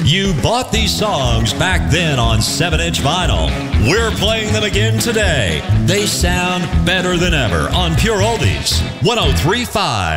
You bought these songs back then on 7-inch vinyl. We're playing them again today. They sound better than ever on Pure Oldies 103.5.